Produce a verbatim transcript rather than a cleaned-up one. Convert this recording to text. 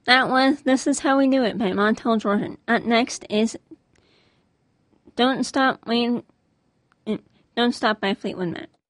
That was This Is How We Do It by Montel Jordan. Up next is Don't Stop Waiting, Don't Stop by Fleetwood Mac.